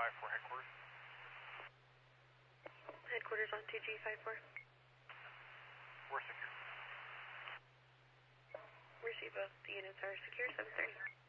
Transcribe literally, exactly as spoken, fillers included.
five four headquarters. Headquarters on two G five four. We're secure. Receive both. The units are secure, seven thirty.